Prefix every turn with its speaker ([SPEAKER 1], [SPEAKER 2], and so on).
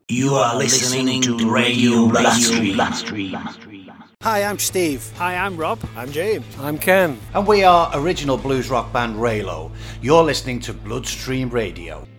[SPEAKER 1] You are listening to Radio Bloodstream.
[SPEAKER 2] Hi, I'm Steve.
[SPEAKER 3] Hi, I'm Rob.
[SPEAKER 4] I'm James.
[SPEAKER 5] I'm Ken.
[SPEAKER 6] And we are original blues rock band Raylo. You're listening to Bloodstream Radio.